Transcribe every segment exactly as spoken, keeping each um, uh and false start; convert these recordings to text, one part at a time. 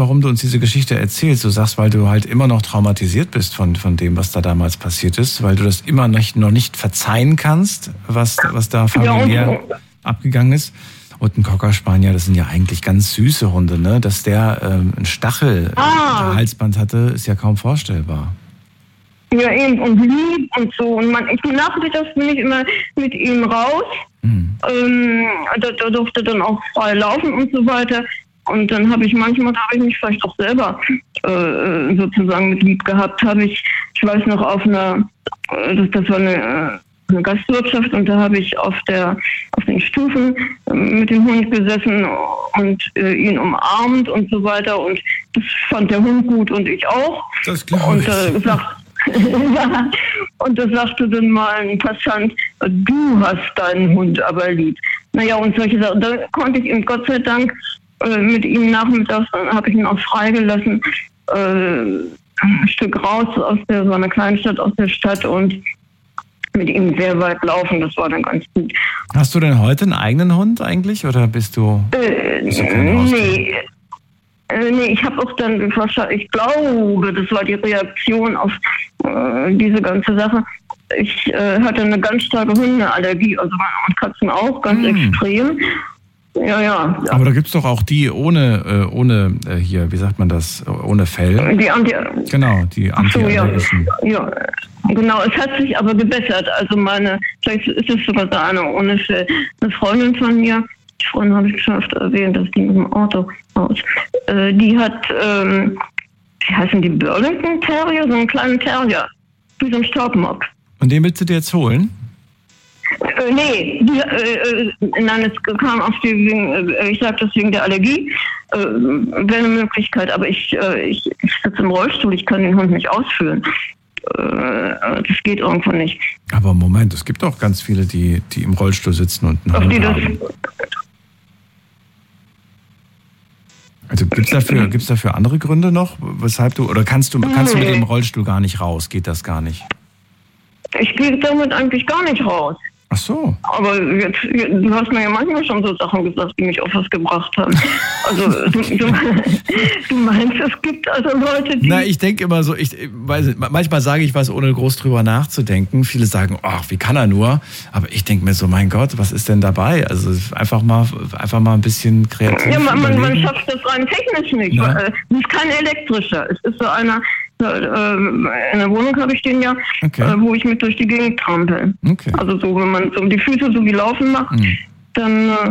warum du uns diese Geschichte erzählst. Du sagst, weil du halt immer noch traumatisiert bist von, von dem, was da damals passiert ist, weil du das immer noch, noch nicht verzeihen kannst, was, was da familiär ja, abgegangen ist. Und ein Cocker Spaniel, das sind ja eigentlich ganz süße Hunde, ne? Dass der ähm, einen Stachel ah. im Halsband hatte, ist ja kaum vorstellbar. Ja, eben, und lieb und so. Und man, ich nachmittags bin ich immer mit ihm raus. Mhm. Ähm, da, da durfte dann auch frei laufen und so weiter. Und dann habe ich manchmal, da habe ich mich vielleicht auch selber äh, sozusagen mit lieb gehabt, habe ich, ich weiß noch, auf einer, das, das war eine, eine Gastwirtschaft und da habe ich auf der auf den Stufen äh, mit dem Hund gesessen und äh, ihn umarmt und so weiter. Und das fand der Hund gut und ich auch. Das glaube und, äh, sagt, ja, und da sagte dann mal ein Passant, du hast deinen Hund aber lieb. Naja, und solche Sachen. Da konnte ich ihm Gott sei Dank mit ihm nachmittags, dann habe ich ihn auch freigelassen, äh, ein Stück raus aus der, so einer Kleinstadt aus der Stadt und mit ihm sehr weit laufen, das war dann ganz gut. Hast du denn heute einen eigenen Hund eigentlich oder bist du... Äh, bist du nee, äh, nee, ich habe auch dann, ich glaube, das war die Reaktion auf äh, diese ganze Sache. Ich äh, hatte eine ganz starke Hundeallergie, also und Katzen auch, ganz hm. extrem. Ja, ja, ja. Aber da gibt's doch auch die ohne, äh, ohne äh, hier, wie sagt man das, ohne Fell. Die Anti genau, die Anti-allergischen. So, ja. ja, genau, es hat sich aber gebessert. Also meine, vielleicht ist es sogar so eine ohne Fell. Eine Freundin von mir, die Freundin habe ich schon öfter erwähnt, das ging im Auto aus. Äh, die hat, ähm, wie heißen die, Burlington Terrier, so einen kleinen Terrier, wie so ein Staubmock. Und den willst du dir jetzt holen? Äh, nee, die, äh, äh, nein, es kam auf die, wegen, äh, ich sage das wegen der Allergie, äh, wäre eine Möglichkeit, aber ich, äh, ich, ich sitze im Rollstuhl, ich kann den Hund nicht ausführen. Äh, das geht irgendwo nicht. Aber Moment, es gibt auch ganz viele, die, die im Rollstuhl sitzen und einen auf Hund die haben. Das also gibt's dafür, gibt's dafür andere Gründe noch, weshalb du, oder kannst du, kannst nee. du mit dem Rollstuhl gar nicht raus? Geht das gar nicht? Ich gehe damit eigentlich gar nicht raus. Ach so. Aber jetzt, du hast mir ja manchmal schon so Sachen gesagt, die mich auf was gebracht haben. Also du, du, du meinst, es gibt also Leute, die... Na, ich denke immer so, ich weiß nicht, manchmal sage ich was, ohne groß drüber nachzudenken. Viele sagen, ach, wie kann er nur? Aber ich denke mir so, mein Gott, was ist denn dabei? Also einfach mal, einfach mal ein bisschen kreativ. Ja, man, man, man schafft das rein technisch nicht. Ja. Es ist kein elektrischer. Es ist so einer... In der Wohnung habe ich den ja, okay. wo ich mit durch die Gegend trampel. Okay. Also so, wenn man so die Füße so wie laufen macht, mhm. dann äh,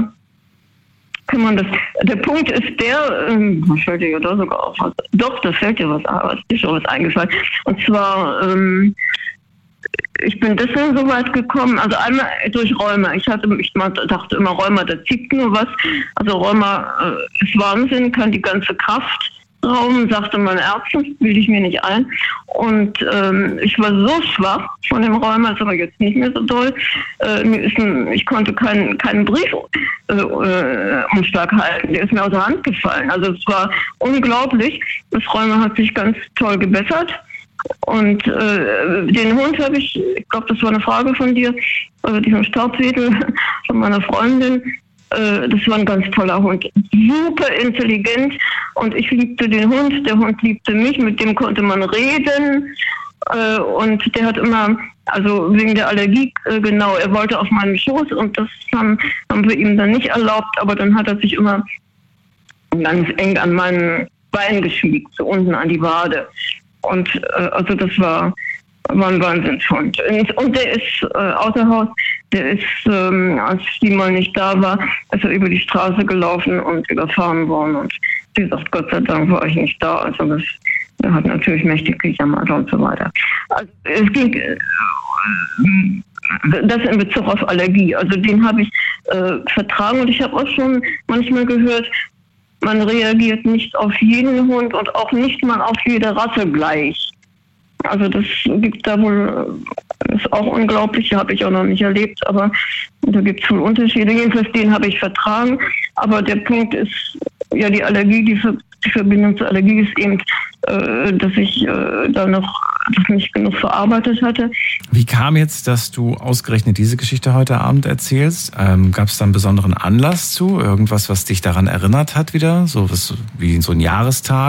kann man das. Der Punkt ist der, ähm, was fällt dir ja da sogar auf? Was, doch, das fällt dir was, aber es ist schon was eingefallen. Und zwar, ähm, ich bin deswegen so weit gekommen, also einmal durch Rheuma. Ich hatte, ich dachte immer, Rheuma, da zieht nur was. Also Rheuma äh, ist Wahnsinn, kann die ganze Kraft Raum, sagte meine Ärztin, bilde ich mir nicht ein. Und ähm, ich war so schwach von dem Rheuma, ist aber jetzt nicht mehr so doll. Äh, mir ist ein, ich konnte keinen keinen Brief äh, äh, Umschlag halten, der ist mir aus der Hand gefallen. Also es war unglaublich. Das Rheuma hat sich ganz toll gebessert. Und äh, den Hund habe ich, ich glaube, das war eine Frage von dir, also diesen Staubwedel von meiner Freundin. Das war ein ganz toller Hund, super intelligent und ich liebte den Hund, der Hund liebte mich, mit dem konnte man reden und der hat immer, also wegen der Allergie, genau, er wollte auf meinen Schoß und das haben, haben wir ihm dann nicht erlaubt, aber dann hat er sich immer ganz eng an meinen Bein geschmiegt, so unten an die Wade und also das war... war ein Wahnsinnshund. Und der ist äh, außer Haus, der ist, ähm, als die mal nicht da war, ist er über die Straße gelaufen und überfahren worden. Und wie gesagt, Gott sei Dank war ich nicht da. Also das, der hat natürlich mächtig gejammert und so weiter. Also es ging, äh, das in Bezug auf Allergie. Also den habe ich äh, vertragen und ich habe auch schon manchmal gehört, man reagiert nicht auf jeden Hund und auch nicht mal auf jede Rasse gleich. Also das gibt da wohl, ist auch unglaublich, habe ich auch noch nicht erlebt, aber da gibt es wohl Unterschiede. Jedenfalls den habe ich vertragen, aber der Punkt ist, ja die Allergie, die, die Verbindung zur Allergie ist eben äh, dass ich äh, da noch das nicht genug verarbeitet hatte. Wie kam jetzt, dass du ausgerechnet diese Geschichte heute Abend erzählst? Ähm, gab es da einen besonderen Anlass zu? Irgendwas, was dich daran erinnert hat wieder? So was wie so ein Jahrestag?